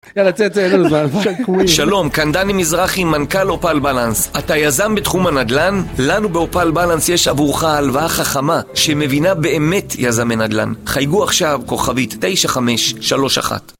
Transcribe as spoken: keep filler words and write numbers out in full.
יאללה, צא, צא, אין לנו זמן. שלום, כאן דני מזרחי, מנכ"ל אופל בלנס. אתה יזם בתחום הנדל"ן? לנו באופל בלנס יש עבורך הלוואה חכמה שמבינה באמת יזמי נדל"ן. חייגו עכשיו כוכבית תשע חמש שלוש אחת.